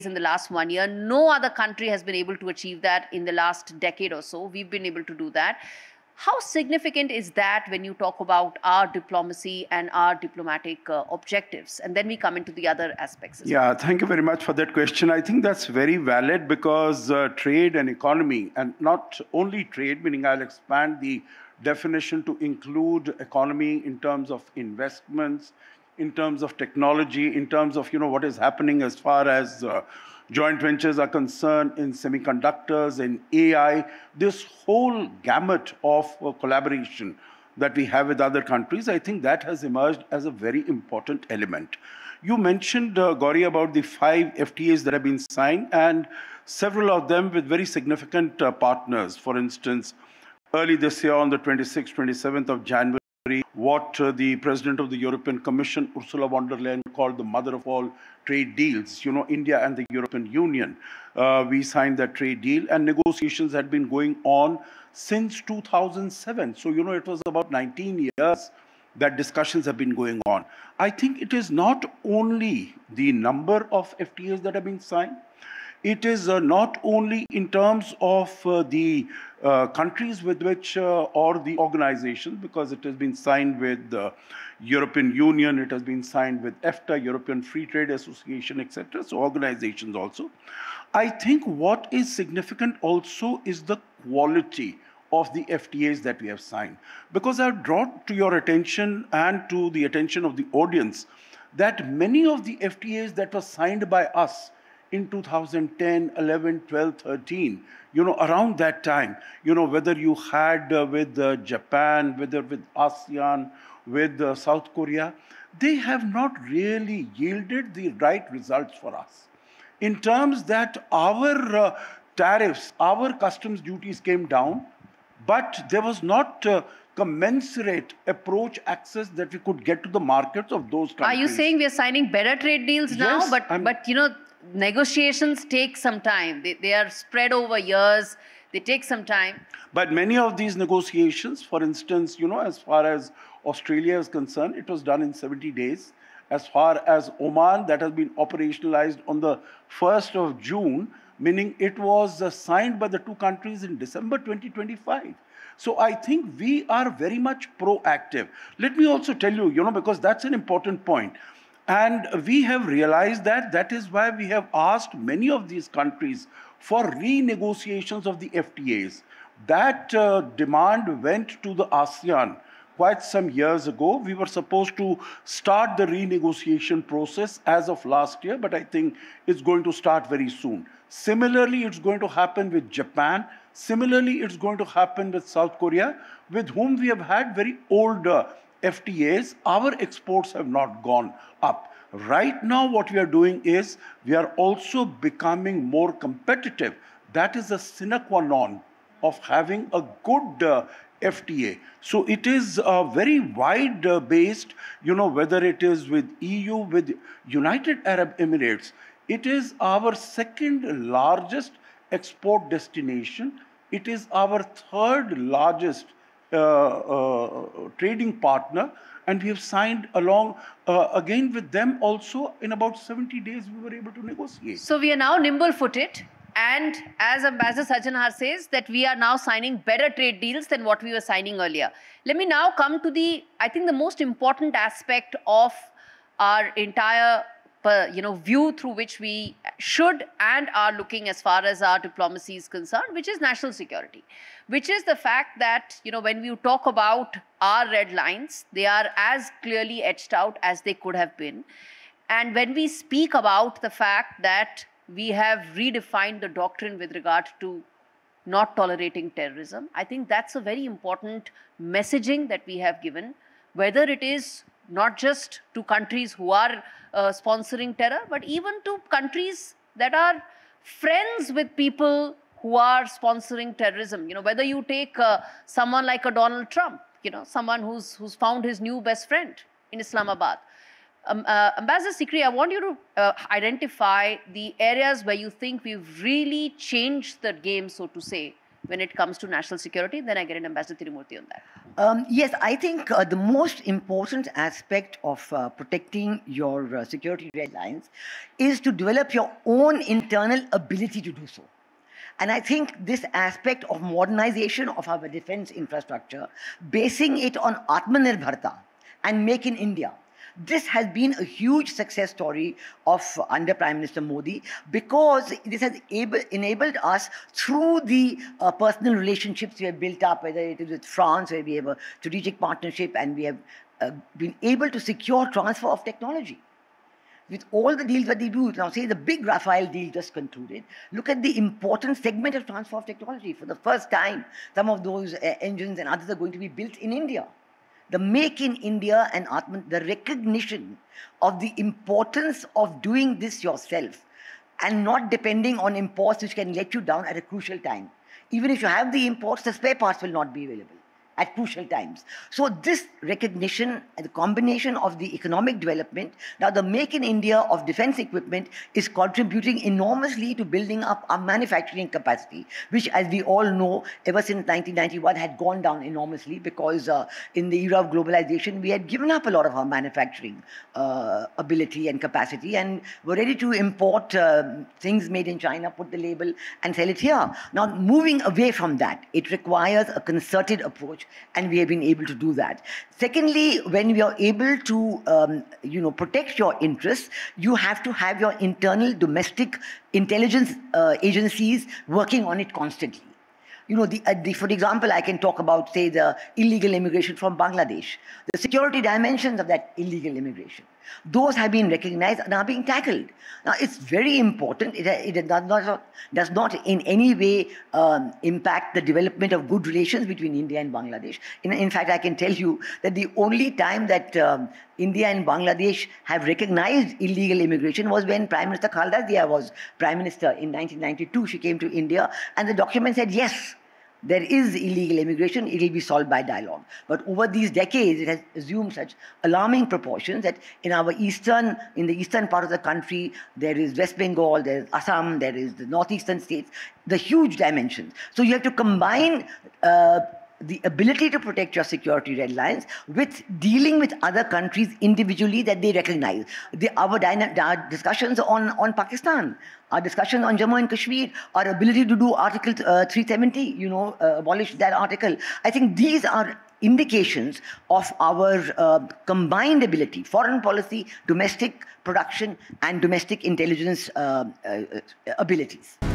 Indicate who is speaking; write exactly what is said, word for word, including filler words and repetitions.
Speaker 1: in the last one year. No other country has been able to achieve that in the last decade or so. We've been able to do that. How significant is that when you talk about our diplomacy and our diplomatic uh, objectives? And then we come into the other aspects as
Speaker 2: yeah,
Speaker 1: well.
Speaker 2: thank you very much for that question. I think that's very valid because uh, trade and economy, and not only trade, meaning I'll expand the definition to include economy in terms of investments, in terms of technology, in terms of, you know, what is happening as far as uh, joint ventures are concerned in semiconductors, in A I, this whole gamut of uh, collaboration that we have with other countries, I think that has emerged as a very important element. You mentioned, uh, Gauri, about the five F T As that have been signed, and several of them with very significant uh, partners. For instance, early this year on the twenty-sixth, twenty-seventh of January, what uh, the President of the European Commission, Ursula von der Leyen, called the mother of all trade deals, you know, India and the European Union. Uh, we signed that trade deal, and negotiations had been going on since two thousand seven. So, you know, it was about nineteen years that discussions have been going on. I think it is not only the number of F T As that have been signed, it is uh, not only in terms of uh, the uh, countries with which, uh, or the organizations, because it has been signed with the European Union, it has been signed with EFTA, European Free Trade Association, et cetera, so organizations also. I think what is significant also is the quality of the F T As that we have signed. Because I've brought to your attention and to the attention of the audience that many of the F T As that were signed by us in two thousand ten, eleven, twelve, thirteen, you know, around that time, you know, whether you had uh, with uh, Japan, whether with ASEAN, with uh, South Korea, they have not really yielded the right results for us. In terms that our uh, tariffs, our customs duties came down, but there was not uh, commensurate approach access that we could get to the markets of those countries.
Speaker 1: Are you saying we are signing better trade deals now?
Speaker 2: Yes,
Speaker 1: but,
Speaker 2: I'm-
Speaker 1: but you know, negotiations take some time. They, they are spread over years. They take some time.
Speaker 2: But many of these negotiations, for instance, you know, as far as Australia is concerned, it was done in seventy days. As far as Oman, that has been operationalized on the first of June, meaning it was uh, signed by the two countries in December twenty twenty-five. So I think we are very much proactive. Let me also tell you, you know, because that's an important point. And we have realized that that is why we have asked many of these countries for renegotiations of the F T As. That uh, demand went to the ASEAN quite some years ago. We were supposed to start the renegotiation process as of last year, but I think it's going to start very soon. Similarly, it's going to happen with Japan. Similarly, it's going to happen with South Korea, with whom we have had very old uh, F T As. Our exports have not gone up. Right now, what we are doing is we are also becoming more competitive. That is a sine qua non of having a good uh, F T A. So it is uh, very wide uh, based, you know, whether it is with E U, with United Arab Emirates. It is our second largest export destination. It is our third largest uh, uh, trading partner. And we have signed along uh, again with them also in about seventy days we were able to negotiate.
Speaker 1: So we are now nimble-footed. And as Ambassador Sajjanhar says, that we are now signing better trade deals than what we were signing earlier. Let me now come to the, I think, the most important aspect of our entire uh, you know, view through which we should and are looking as far as our diplomacy is concerned, which is national security. Which is the fact that, you know, when we talk about our red lines, they are as clearly etched out as they could have been. And when we speak about the fact that we have redefined the doctrine with regard to not tolerating terrorism, I think that's a very important messaging that we have given, whether it is not just to countries who are uh, sponsoring terror, but even to countries that are friends with people who are sponsoring terrorism. You know, whether you take uh, someone like a Donald Trump, you know, someone who's, who's found his new best friend in Islamabad. Um, uh, Ambassador Sikri, I want you to uh, identify the areas where you think we've really changed the game, so to say, when it comes to national security? Then I get an Ambassador Tirumurthy on that.
Speaker 3: Um, yes, I think uh, the most important aspect of uh, protecting your uh, security red lines is to develop your own internal ability to do so. And I think this aspect of modernization of our defense infrastructure, basing it on Atmanirbharta and Make in India, this has been a huge success story of uh, under Prime Minister Modi, because this has able, enabled us through the uh, personal relationships we have built up, whether it is with France, where we have a strategic partnership, and we have uh, been able to secure transfer of technology. With all the deals that they do, now say the big Rafale deal just concluded, look at the important segment of transfer of technology. For the first time, some of those uh, engines and others are going to be built in India. The Make in India and Atman, the recognition of the importance of doing this yourself and not depending on imports which can let you down at a crucial time. Even if you have the imports, the spare parts will not be available at crucial times. So this recognition and the combination of the economic development, now the Make in India of defense equipment is contributing enormously to building up our manufacturing capacity, which, as we all know, ever since nineteen ninety-one had gone down enormously, because uh, in the era of globalization, we had given up a lot of our manufacturing uh, ability and capacity, and were ready to import uh, things made in China, put the label and sell it here. Now, moving away from that, it requires a concerted approach, and we have been able to do that. Secondly, when we are able to, um, you know, protect your interests, you have to have your internal domestic intelligence uh, agencies working on it constantly. You know, the, uh, the, for example, I can talk about, say, the illegal immigration from Bangladesh, the security dimensions of that illegal immigration. Those have been recognized and are being tackled. Now, it's very important. It, it does, not, does not in any way um, impact the development of good relations between India and Bangladesh. In, in fact, I can tell you that the only time that um, India and Bangladesh have recognized illegal immigration was when Prime Minister Khaleda Zia was Prime Minister in nineteen ninety-two. She came to India, and the document said, yes, there is illegal immigration, it will be solved by dialogue. But over these decades, it has assumed such alarming proportions that in our eastern, in the eastern part of the country, there is West Bengal, there is Assam, there is the northeastern states, the huge dimensions. So you have to combine uh, the ability to protect your security red lines with dealing with other countries individually that they recognize. The, our, our discussions on, on Pakistan, our discussion on Jammu and Kashmir, our ability to do Article uh, three seventy, you know, uh, abolish that article. I think these are indications of our uh, combined ability, foreign policy, domestic production, and domestic intelligence uh, uh, abilities.